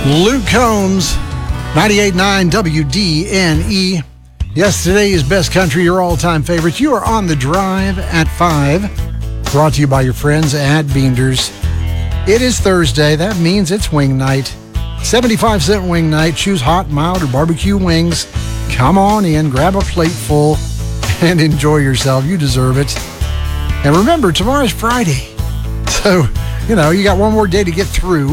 Luke Combs, 98.9 WDNE. Yes, today is Best Country, your all-time favorites. You are on the drive at 5. Brought to you by your friends at Beander's. It is Thursday. That means it's wing night. 75-cent wing night. Choose hot, mild, or barbecue wings. Come on in, grab a plate full, and enjoy yourself. You deserve it. And remember, tomorrow's Friday. So, you got one more day to get through.